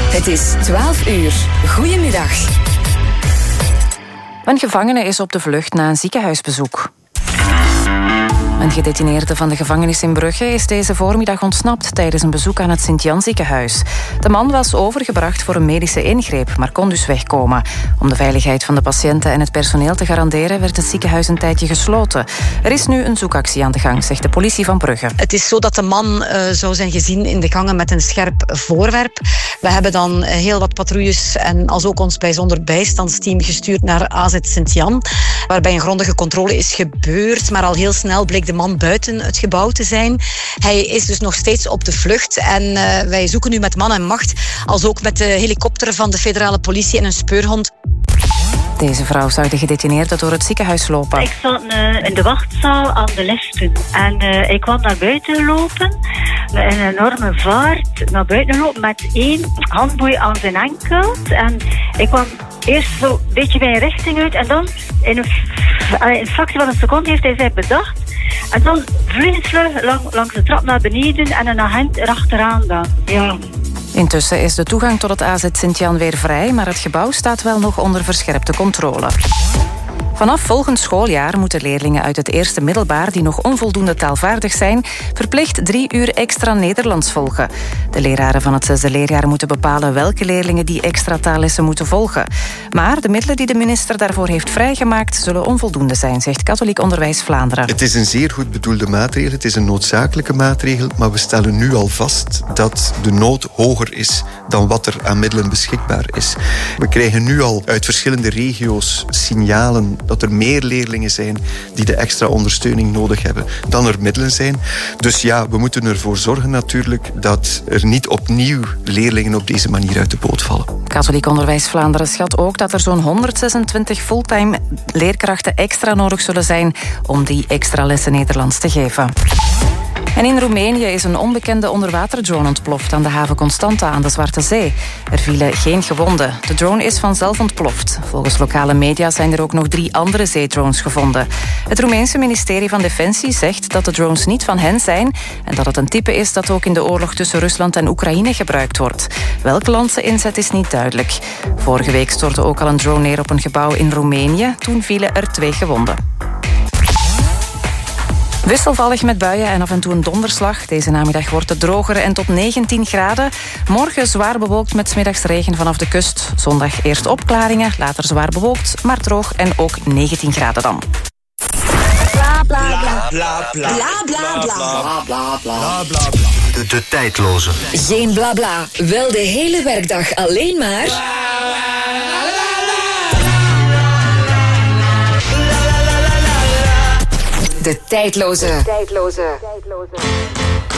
Het is 12 uur. Goedemiddag. Een gevangene is op de vlucht na een ziekenhuisbezoek. Een gedetineerde van de gevangenis in Brugge is deze voormiddag ontsnapt tijdens een bezoek aan het Sint-Jan ziekenhuis. De man was overgebracht voor een medische ingreep, maar kon dus wegkomen. Om de veiligheid van de patiënten en het personeel te garanderen werd het ziekenhuis een tijdje gesloten. Er is nu een zoekactie aan de gang, zegt de politie van Brugge. Het is zo dat de man zou zijn gezien in de gangen met een scherp voorwerp. We hebben dan heel wat patrouilles en als ook ons bijzonder bijstandsteam gestuurd naar AZ Sint-Jan, waarbij een grondige controle is gebeurd, maar al heel snel bleek de man buiten het gebouw te zijn. Hij is dus nog steeds op de vlucht en wij zoeken nu met man en macht, als ook met de helikopter van de federale politie en een speurhond. Deze vrouw zou de gedetineerde door het ziekenhuis lopen. Ik zat in de wachtzaal aan de liften en ik kwam naar buiten lopen, met een enorme vaart naar buiten lopen met 1 handboei aan zijn enkel. En ik kwam eerst zo een beetje mijn richting uit en dan in een fractie van een seconde heeft hij zich bedacht. En dan vliegensvlug langs de trap naar beneden en een agent erachteraan dan. Ja. Intussen is de toegang tot het AZ Sint-Jan weer vrij, maar het gebouw staat wel nog onder verscherpte controle. Vanaf volgend schooljaar moeten leerlingen uit het eerste middelbaar die nog onvoldoende taalvaardig zijn, verplicht 3 uur extra Nederlands volgen. De leraren van het 6e leerjaar moeten bepalen welke leerlingen die extra taallessen moeten volgen. Maar de middelen die de minister daarvoor heeft vrijgemaakt zullen onvoldoende zijn, zegt Katholiek Onderwijs Vlaanderen. Het is een zeer goed bedoelde maatregel, het is een noodzakelijke maatregel, maar we stellen nu al vast dat de nood hoger is dan wat er aan middelen beschikbaar is. We krijgen nu al uit verschillende regio's signalen dat er meer leerlingen zijn die de extra ondersteuning nodig hebben dan er middelen zijn. Dus ja, we moeten ervoor zorgen natuurlijk dat er niet opnieuw leerlingen op deze manier uit de boot vallen. Katholiek Onderwijs Vlaanderen schat ook dat er zo'n 126 fulltime leerkrachten extra nodig zullen zijn om die extra lessen Nederlands te geven. En in Roemenië is een onbekende onderwaterdrone ontploft aan de haven Constanta aan de Zwarte Zee. Er vielen geen gewonden. De drone is vanzelf ontploft. Volgens lokale media zijn er ook nog 3 andere zeedrones gevonden. Het Roemeense ministerie van Defensie zegt dat de drones niet van hen zijn en dat het een type is dat ook in de oorlog tussen Rusland en Oekraïne gebruikt wordt. Welk land ze inzet is niet duidelijk. Vorige week stortte ook al een drone neer op een gebouw in Roemenië. Toen vielen er 2 gewonden. Wisselvallig met buien en af en toe een donderslag. Deze namiddag wordt het droger en tot 19 graden. Morgen zwaar bewolkt met 's middags regen vanaf de kust. Zondag eerst opklaringen, later zwaar bewolkt, maar droog en ook 19 graden dan. Bla bla bla. Bla bla bla. Bla bla bla. De tijdloze. Geen bla bla. Wel de hele werkdag alleen maar. De tijdloze.